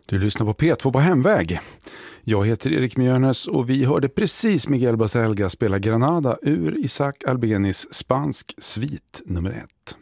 Du lyssnar på P2 på hemväg. Jag heter Erik Mjörnes och vi hörde precis Miguel Baselga spela Granada ur Isaac Albenis spansk svit nummer 1.